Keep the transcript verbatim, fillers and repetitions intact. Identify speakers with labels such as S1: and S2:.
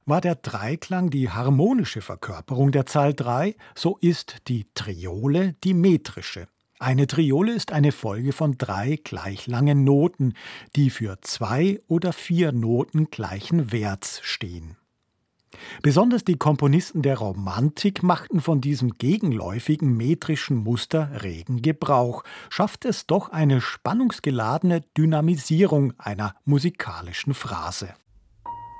S1: War der Dreiklang die harmonische Verkörperung der Zahl drei, so ist die Triole die metrische. Eine Triole ist eine Folge von drei gleich langen Noten, die für zwei oder vier Noten gleichen Werts stehen. Besonders die Komponisten der Romantik machten von diesem gegenläufigen metrischen Muster regen Gebrauch, schafft es doch eine spannungsgeladene Dynamisierung einer musikalischen Phrase.